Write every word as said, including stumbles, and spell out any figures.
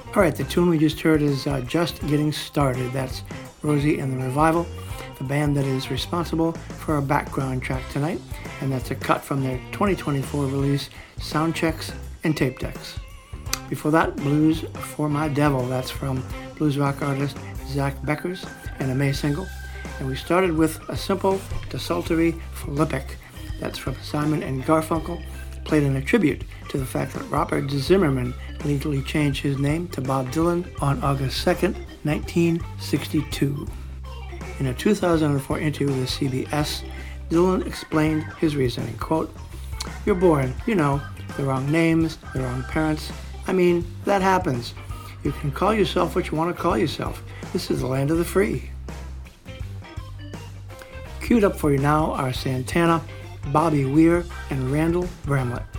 All right, the tune we just heard is uh, Just Getting Started. That's Rosie and the Revival, the band that is responsible for our background track tonight, and that's a cut from their twenty twenty-four release, Soundchecks and Tape Decks. Before that, Blues for My Devil. That's from blues rock artist Zach Beckers and a May single. And we started with a simple, desultory Philippic. That's from Simon and Garfunkel, played in a tribute to the fact that Robert Zimmerman legally changed his name to Bob Dylan on August second, nineteen sixty-two. In a two thousand four interview with C B S, Dylan explained his reasoning, quote, "You're born, you know, the wrong names, the wrong parents. I mean, that happens. You can call yourself what you want to call yourself. This is the land of the free." Queued up for you now are Santana, Bobby Weir, and Randall Bramlett.